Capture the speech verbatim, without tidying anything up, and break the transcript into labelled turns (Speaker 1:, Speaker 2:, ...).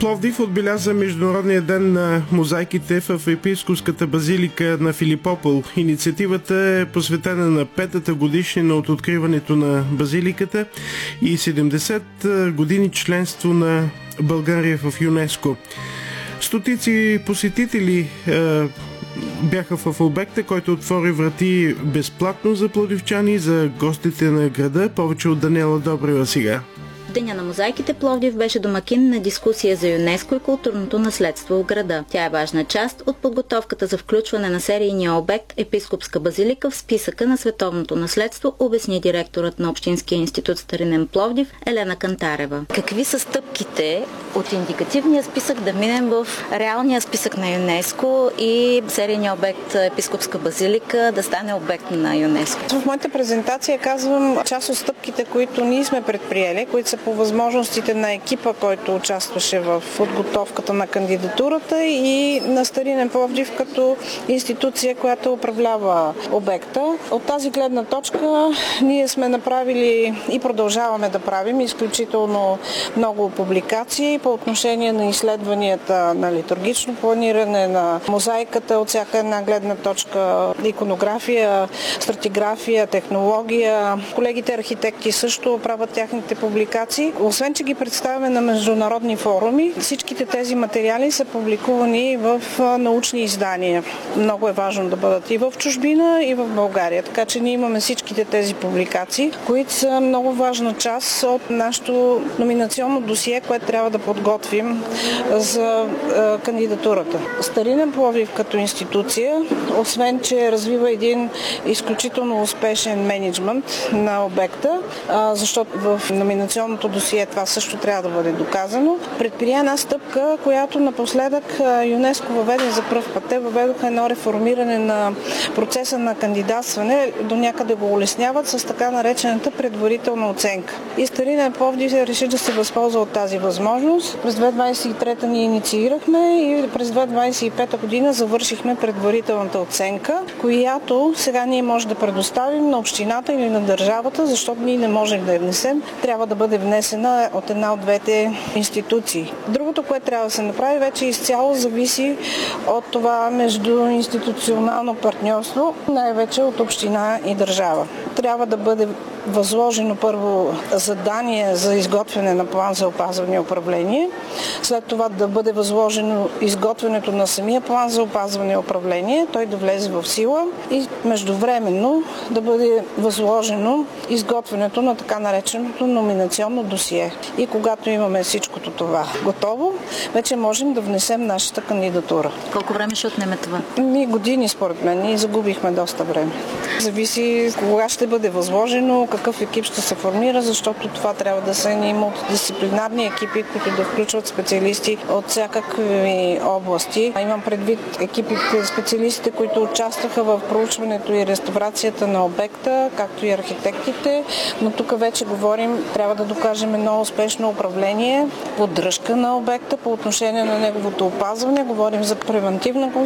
Speaker 1: Пловдив отбеляза Международния ден на мозайките в епископската базилика на Филипопол. Инициативата е посветена на петата годишнина от откриването на базиликата и седемдесет години членство на България в ЮНЕСКО. Стотици посетители е, бяха в обекта, който отвори врати безплатно за пловдивчани и за гостите на града. Повече от Даниела Добрева сега.
Speaker 2: Деня на мозайките Пловдив беше домакин на дискусия за ЮНЕСКО и културното наследство в града. Тя е важна част от подготовката за включване на серийния обект Епископска базилика в списъка на световното наследство, обясни директорът на Общинския институт Старинен Пловдив Елена Кантарева. Какви са стъпките от индикативния списък да минем в реалния списък на ЮНЕСКО и серийния обект Епископска базилика да стане обект на ЮНЕСКО?
Speaker 3: В моята презентация казвам част от стъпките, които ние сме предприели, които са по възможностите на екипа, който участваше в подготовката на кандидатурата и на Старинен Пловдив като институция, която управлява обекта. От тази гледна точка ние сме направили и продължаваме да правим изключително много публикации по отношение на изследванията на литургично планиране, на мозайката от всяка една гледна точка, иконография, стратиграфия, технология. Колегите архитекти също правят тяхните публикации. Освен, че ги представяме на международни форуми, всичките тези материали са публикувани в научни издания. Много е важно да бъдат и в чужбина, и в България. Така че ние имаме всичките тези публикации, които са много важна част от нашето номинационно досие, което трябва да подготвим за е, кандидатурата. Старинен Пловдив като институция, освен, че развива един изключително успешен мениджмънт на обекта, а, защото в номинационното досие това също трябва да бъде доказано, предприя една стъпка, която напоследък ЮНЕСКО въведе за пръв път. Те въведоха едно реформиране на процеса на кандидатстване, до някъде го улесняват с така наречената предварителна оценка. И Старинен Пловдив реши да се възползва от тази възможност. През две хиляди двадесет и трета ние инициирахме и през две хиляди двадесет и пета година завършихме предварителната оценка, която сега ние може да предоставим на общината или на държавата, защото ние не можем да я внесем. Трябва да бъде внесена от една от двете институции. Другото, което трябва да се направи, вече изцяло зависи от това междуинституционално партньорство, най-вече от община и държава. Трябва да бъде възложено първо задание за изготвяне на план за опазване и управление, след това да бъде възложено изготвянето на самия план за опазване и управление, той да влезе в сила и междувременно да бъде възложено изготвянето на така нареченото номинационно досие. И когато имаме всичкото това готово, вече можем да внесем нашата кандидатура.
Speaker 2: Колко време ще отнеме това?
Speaker 3: Ми години според мен. Ние загубихме доста време. Зависи кога ще бъде възложено, какъв екип ще се формира, защото това трябва да са и мултидисциплинарни екипи, които да включват специалисти от всякакви области. Имам предвид екипите, специалистите, които участваха в проучването и реставрацията на обекта, както и архитектите, но тук вече говорим, трябва да докажем едно успешно управление, поддръжка на обекта по отношение на неговото опазване, говорим за превентивна